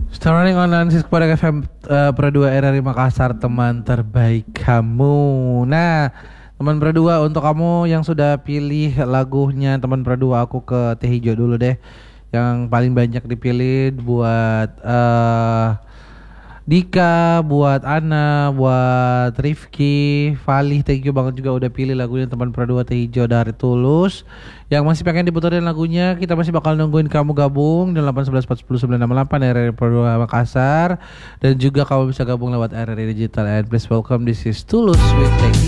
Starring online kepada FM Pro 2 RRI Makassar, teman terbaik kamu. Nah, teman Pro 2, untuk kamu yang sudah pilih lagunya teman Pro 2, aku ke Teh Hijau dulu deh. Yang paling banyak dipilih buat Dika, buat Ana, buat Rifki, Falih, thank you banget juga udah pilih lagunya teman Pro 2 Teh Hijau dari Tulus. Yang masih pengen diputerin lagunya, kita masih bakal nungguin kamu gabung di 8114098 RRI Pro 2 Makassar. Dan juga kamu bisa gabung lewat RRI Digital. And please welcome, this is Tulus with Teh Hijau.